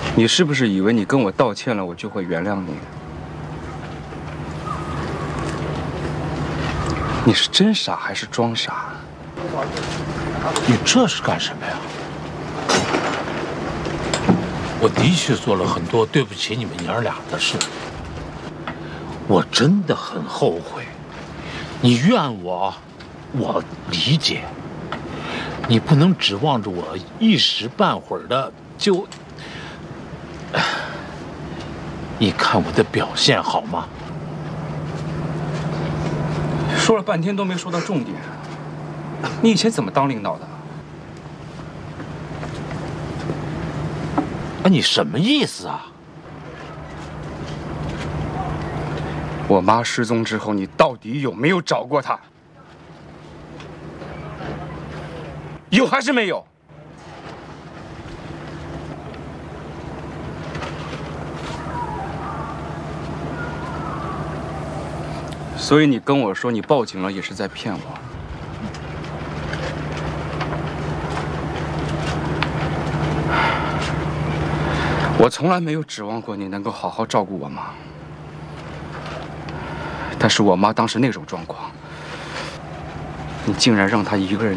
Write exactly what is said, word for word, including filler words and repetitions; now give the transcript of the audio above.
你是不是以为你跟我道歉了，我就会原谅你？你是真傻还是装傻？ 你这是干什么呀？我的确做了很多对不起你们娘俩的事，我真的很后悔。你怨我，我理解。你不能指望着我一时半会儿的就……你看我的表现好吗？ 说了半天都没说到重点。你以前怎么当领导的？ 啊，你什么意思啊？ 我妈失踪之后，你到底有没有找过她？有还是没有？所以你跟我说你报警了，也是在骗我。我从来没有指望过你能够好好照顾我妈，但是我妈当时那种状况，你竟然让她一个人